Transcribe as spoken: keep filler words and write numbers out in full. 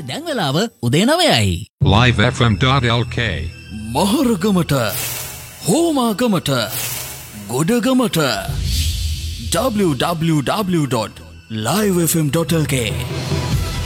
දැන් වෙලාව උදේ නවයයි. live f m dot l k මහරගමට හෝමාගමට ගොඩගමට w w w dot live f m dot l k